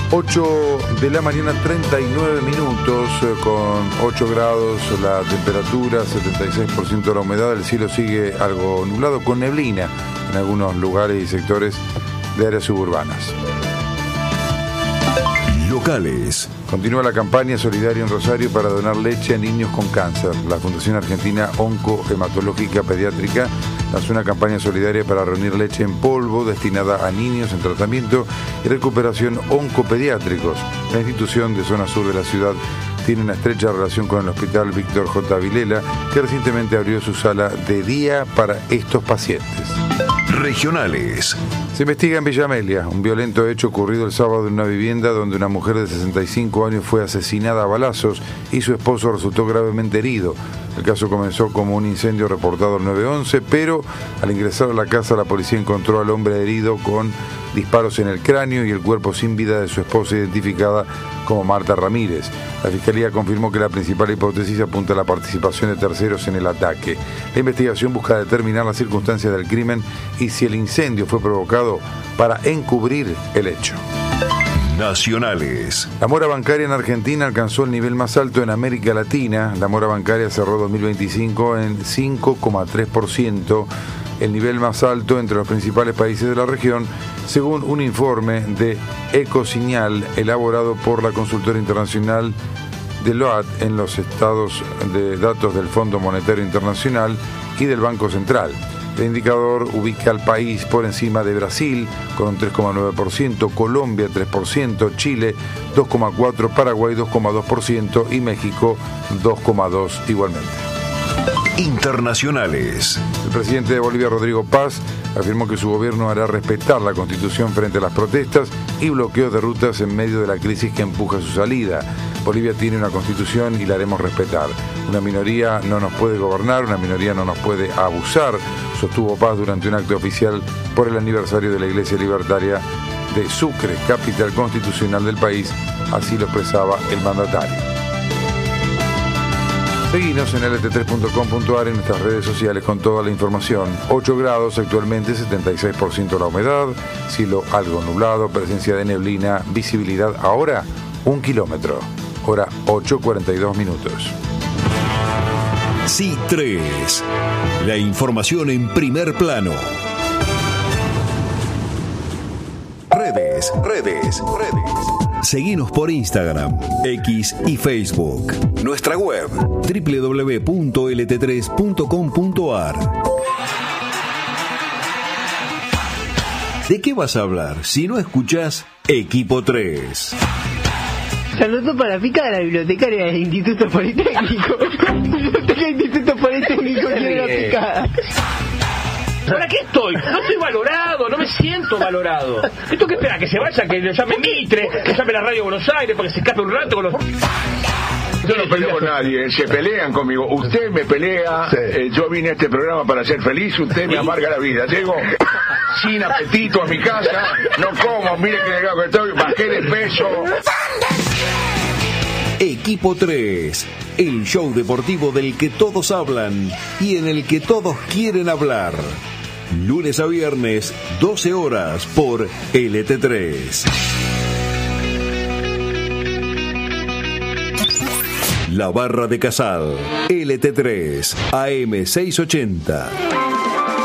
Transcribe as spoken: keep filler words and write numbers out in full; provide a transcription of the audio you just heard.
ocho de la mañana, treinta y nueve minutos, con ocho grados la temperatura, setenta y seis por ciento la humedad. El cielo sigue algo nublado, con neblina en algunos lugares y sectores de áreas suburbanas. Locales. Continúa la campaña solidaria en Rosario para donar leche a niños con cáncer. La Fundación Argentina Oncohematológica Pediátrica lanzó una campaña solidaria para reunir leche en polvo destinada a niños en tratamiento y recuperación oncopediátricos. La institución de zona sur de la ciudad tiene una estrecha relación con el Hospital Víctor J. Vilela, que recientemente abrió su sala de día para estos pacientes. Regionales. Se investiga en Villa Amelia un violento hecho ocurrido el sábado en una vivienda donde una mujer de sesenta y cinco años fue asesinada a balazos y su esposo resultó gravemente herido. El caso comenzó como un incendio reportado al nueve once, pero al ingresar a la casa la policía encontró al hombre herido con disparos en el cráneo y el cuerpo sin vida de su esposa, identificada como Marta Ramírez. La Fiscalía confirmó que la principal hipótesis apunta a la participación de terceros en el ataque. La investigación busca determinar las circunstancias del crimen y si el incendio fue provocado para encubrir el hecho. Nacionales. La mora bancaria en Argentina alcanzó el nivel más alto en América Latina. La mora bancaria cerró dos mil veinticinco en cinco coma tres por ciento, el nivel más alto entre los principales países de la región, según un informe de Ecosignal elaborado por la consultora internacional Deloitte en los estados de datos del Fondo Monetario Internacional y del Banco Central. El indicador ubica al país por encima de Brasil con un tres coma nueve por ciento, Colombia tres por ciento, Chile dos coma cuatro por ciento, Paraguay dos coma dos por ciento y México dos coma dos por ciento igualmente. Internacionales. El presidente de Bolivia, Rodrigo Paz, afirmó que su gobierno hará respetar la Constitución frente a las protestas y bloqueo de rutas en medio de la crisis que empuja su salida. Bolivia tiene una Constitución y la haremos respetar. Una minoría no nos puede gobernar, una minoría no nos puede abusar, sostuvo Paz durante un acto oficial por el aniversario de la Iglesia Libertaria de Sucre, capital constitucional del país. Así lo expresaba el mandatario. Seguinos en L T tres punto com punto a r en nuestras redes sociales con toda la información. ocho grados actualmente, setenta y seis por ciento la humedad, cielo algo nublado, presencia de neblina, visibilidad ahora un kilómetro. Hora ocho cuarenta y dos minutos. C I tres. La información en primer plano. Redes, redes, redes. Seguinos por Instagram, X y Facebook. Nuestra web, doble u doble u doble u punto l t tres punto com punto a r. ¿De qué vas a hablar si no escuchás Equipo tres? Saludos para Pica de la bibliotecaria del Instituto Politécnico. Biblioteca del Instituto Politécnico quiere la picada. ¿Para qué estoy? No estoy valorado, no me siento valorado. ¿Esto qué espera? ¿Que se vaya? ¿Que lo llame Mitre? ¿Que llame la Radio Buenos Aires para que se escape un rato con los... Yo no peleo con nadie, se pelean conmigo. Usted me pelea, sí. eh, yo vine a este programa para ser feliz, usted me amarga la vida. Llego sin apetito a mi casa, no como, mire que delgado que estoy, bajé de peso. Equipo tres, el show deportivo del que todos hablan y en el que todos quieren hablar. Lunes a viernes, doce horas por L T tres. La Barra de Casal, L T tres, A M seiscientos ochenta.